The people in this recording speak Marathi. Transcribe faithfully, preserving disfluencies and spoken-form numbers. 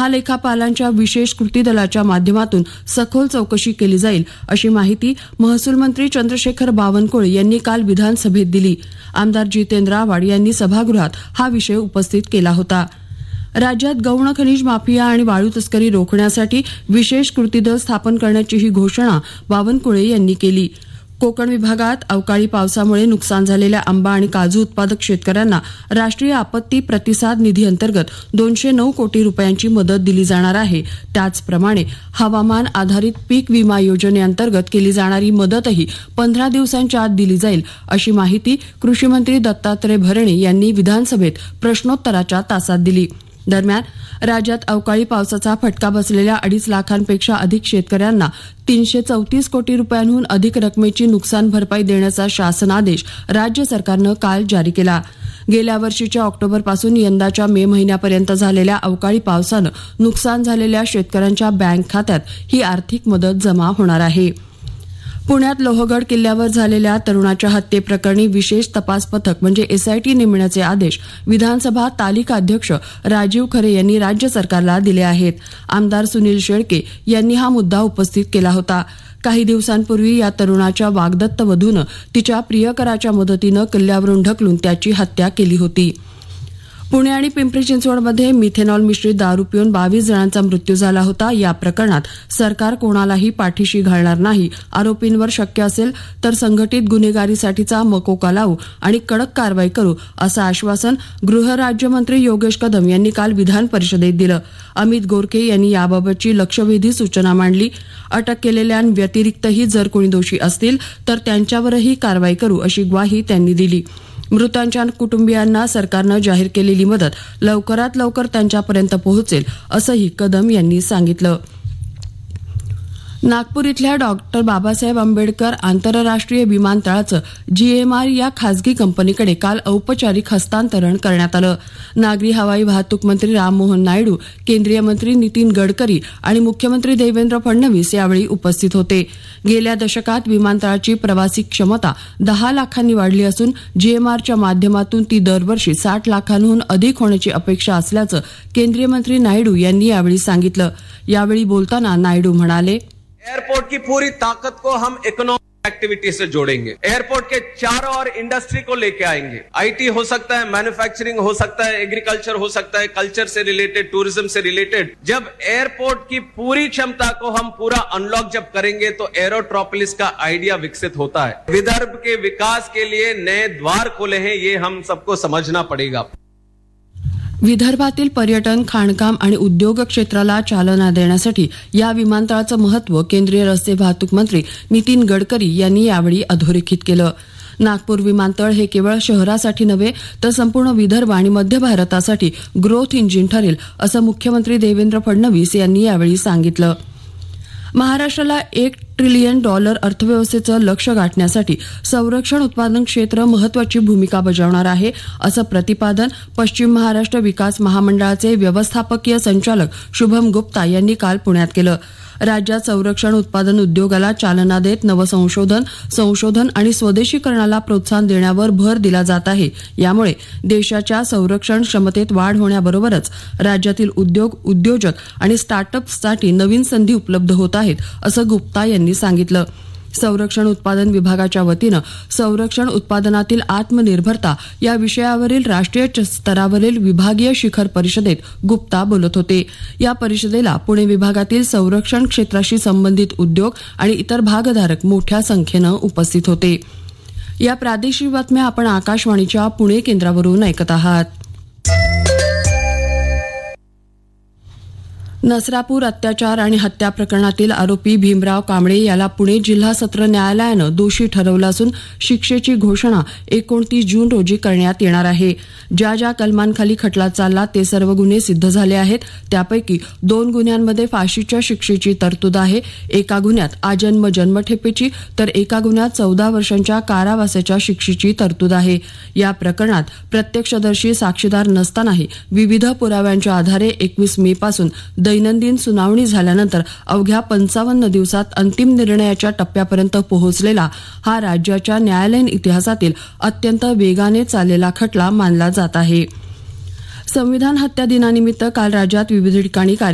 महालेखापालांच्या विशेष कृती दलाच्या माध्यमातून सखोल चौकशी केली जाईल अशी माहिती महसूल मंत्री चंद्रशेखर बावनकुळे यांनी काल विधानसभेत दिली. आमदार जितेंद्र आव्हाड यांनी सभागृहात हा विषय उपस्थित केला होता. राज्यात गौण खनिज माफिया आणि वाळू तस्करी रोखण्यासाठी विशेष कृती दल स्थापन करण्याचीही घोषणा बावनकुळे यांनी केली. कोकण विभागात अवकाळी पावसामुळे नुकसान झालेल्या आंबा आणि काजू उत्पादक शेतकऱ्यांना राष्ट्रीय आपत्ती प्रतिसाद निधी अंतर्गत दोनशे नऊ कोटी रुपयांची मदत दिली जाणार आहे. त्याचप्रमाणे हवामान आधारित पीक विमा योजनेअंतर्गत केली जाणारी मदतही पंधरा दिवसांच्या आत दिली जाईल अशी माहिती कृषी मंत्री दत्तात्रय भरणे यांनी विधानसभेत प्रश्नोत्तराच्या तासात दिली. दरम्यान राज्यात अवकाळी पावसाचा फटका बसलेल्या अडीच लाखांपेक्षा अधिक शेतकऱ्यांना तीनशे चौतीस कोटी रुपयांहून अधिक रकमेची नुकसान भरपाई देण्याचा शासन आदेश राज्य सरकारनं काल जारी केला. गेल्या वर्षीच्या ऑक्टोबरपासून यंदाच्या मे महिन्यापर्यंत झालेल्या अवकाळी पावसानं नुकसान झालेल्या शेतकऱ्यांच्या बँक खात्यात ही आर्थिक मदत जमा होणार आहे. पुण्यात लोहगड किल्ल्यावर झालेल्या तरुणाच्या हत्येप्रकरणी विशेष तपास पथक म्हणजे एसआयटी नेमण्याचे आदेश विधानसभा तालिका अध्यक्ष राजीव खरे यांनी राज्य सरकारला दिले आहेत. आमदार सुनील शेळके यांनी हा मुद्दा उपस्थित केला होता. काही दिवसांपूर्वी या तरुणाच्या वाग्दत्त वधूनं तिच्या प्रियकराच्या मदतीनं किल्ल्यावरून ढकलून त्याची हत्या केली होती. पुणे आणि पिंपरी चिंचवडमध्ये मिथेनॉल मिश्रित दारू पिऊन बावीस जणांचा मृत्यू झाला होता. या प्रकरणात सरकार कोणालाही पाठीशी घालणार नाही. आरोपींवर शक्य असेल तर संघटित गुन्हेगारीसाठीचा मकोका लावू आणि कडक कारवाई करू असं आश्वासन गृहराज्यमंत्री योगेश कदम यांनी काल विधान परिषदेत दिलं. अमित गोरखे यांनी याबाबतची लक्षवेधी सूचना मांडली. अटक केलेल्यांव्यतिरिक्तही जर कोणी दोषी असतील तर त्यांच्यावरही कारवाई करू अशी ग्वाही त्यांनी दिली. मृतांच्या कुटुंबियांना सरकारनं जाहीर केलेली मदत लवकरात लवकर त्यांच्यापर्यंत पोहोचेल असंही कदम यांनी सांगितलं. नागपूर इथल्या डॉक्टर बाबासाहेब आंबेडकर आंतरराष्ट्रीय विमानतळाचं जीएमआर या खासगी कंपनीकडे काल औपचारिक हस्तांतरण करण्यात आलं. नागरी हवाई वाहतूक मंत्री राममोहन नायडू, केंद्रीय मंत्री नितीन गडकरी आणि मुख्यमंत्री देवेंद्र फडणवीस यावेळी उपस्थित होते. गेल्या दशकात विमानतळाची प्रवासी क्षमता दहा लाखांनी वाढली असून जीएमआरच्या माध्यमातून ती दरवर्षी साठ लाखांहून अधिक होण्याची अपेक्षा असल्याचं केंद्रीय मंत्री नायडू यांनी यावेळी सांगितलं. यावेळी बोलताना नायडू म्हणाले, एयरपोर्ट की पूरी ताकत को हम इकोनॉमिक एक्टिविटी से जोड़ेंगे. एयरपोर्ट के चारों ओर इंडस्ट्री को लेके आएंगे. आईटी हो सकता है, मैन्युफैक्चरिंग हो सकता है, एग्रीकल्चर हो सकता है, कल्चर से रिलेटेड, टूरिज्म से रिलेटेड. जब एयरपोर्ट की पूरी क्षमता को हम पूरा अनलॉक जब करेंगे तो एरोट्रोपोलिस का आइडिया विकसित होता है. विदर्भ के विकास के लिए नए द्वार खोले हैं, ये हम सबको समझना पड़ेगा. विदर्भातील पर्यटन, खाणकाम आणि उद्योग क्षेत्राला चालना देण्यासाठी या विमानतळाचं महत्त्व केंद्रीय रस्ते वाहतूक मंत्री नितीन गडकरी यांनी यावेळी अधोरेखित केलं. नागपूर विमानतळ हे केवळ शहरासाठी नव्हे तर संपूर्ण विदर्भ आणि मध्य भारतासाठी ग्रोथ इंजिन ठरेल असं मुख्यमंत्री देवेंद्र फडणवीस यांनी यावेळी सांगितलं. महाराष्ट्राला एक ट्रिलियन डॉलर अर्थव्यवस्थेचं लक्ष्य गाठण्यासाठी संरक्षण उत्पादन क्षेत्र महत्वाची भूमिका बजावणार आहे असं प्रतिपादन पश्चिम महाराष्ट्र विकास महामंडळाचे व्यवस्थापकीय संचालक शुभम गुप्ता यांनी काल पुण्यात केलं. राज्यात संरक्षण उत्पादन उद्योगाला चालना देत नवसंशोधन, संशोधन आणि स्वदेशीकरणाला प्रोत्साहन देण्यावर भर दिला जात आहे. यामुळे देशाच्या संरक्षण क्षमतेत वाढ होण्याबरोबरच राज्यातील उद्योग, उद्योजक आणि स्टार्टअप्ससाठी नवीन संधी उपलब्ध होत आहेत असं गुप्ता यांनी सांगितलं. संरक्षण उत्पादन विभागाच्या वतीनं संरक्षण उत्पादनातील आत्मनिर्भरता या विषयावरील राष्ट्रीय स्तरावरील विभागीय शिखर परिषदेत गुप्ता बोलत होते. या परिषदेला पुणे विभागातील संरक्षण क्षेत्राशी संबंधित उद्योग आणि इतर भागधारक मोठ्या संख्येनं उपस्थित होते. या प्रादेशिक बातम्या आपण आकाशवाणीच्या पुणे केंद्रावरून ऐकत आहात. नसरापूर अत्याचार आणि हत्या प्रकरणातील आरोपी भीमराव कांबळे याला पुणे जिल्हा सत्र न्यायालयानं दोषी ठरवलं असून शिक्षेची घोषणा एकोणतीस जून रोजी करण्यात येणार आहे. ज्या ज्या कलमांखाली खटला चालला ते सर्व गुन्हे सिद्ध झाले आहेत. त्यापैकी दोन गुन्ह्यांमध्ये फाशीच्या शिक्षेची तरतूद आहे. एका गुन्ह्यात आजन्म जन्मठेपेची तर एका गुन्ह्यात चौदा वर्षांच्या कारावासाच्या शिक्षेची तरतूद आहे. या प्रकरणात प्रत्यक्षदर्शी साक्षीदार नसतानाही विविध पुराव्यांच्या आधारे एकवीस मे पासून दैनंदिन सुनावणी झाल्यानंतर अवघ्या पंचावन्न दिवसात अंतिम निर्णयाच्या टप्प्यापर्यंत पोहोचलेला हा राज्याच्या न्यायालयीन इतिहासातील अत्यंत वेगाने चाललेला खटला मानला जात आहे. संविधान हत्या दिनानिमित्त काल राज्यात विविध ठिकाणी